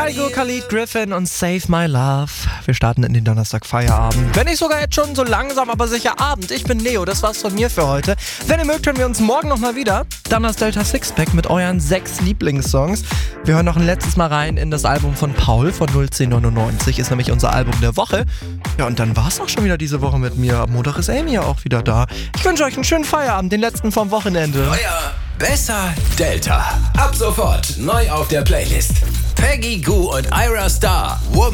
Kygo, Khalid, Griffin und Save My Love. Wir starten in den Donnerstag-Feierabend. Wenn nicht sogar jetzt schon so langsam, aber sicher Abend. Ich bin Neo, das war's von mir für heute. Wenn ihr mögt, hören wir uns morgen nochmal wieder. Dann das Delta Sixpack mit euren 6 Lieblingssongs. Wir hören noch ein letztes Mal rein in das Album von Paul von 01099. Ist nämlich unser Album der Woche. Ja, und dann war's auch schon wieder diese Woche mit mir. Am Montag ist Amy ja auch wieder da. Ich wünsche euch einen schönen Feierabend, den letzten vom Wochenende. Euer Besser Delta. Ab sofort neu auf der Playlist. Peggy Gou und Ira Star.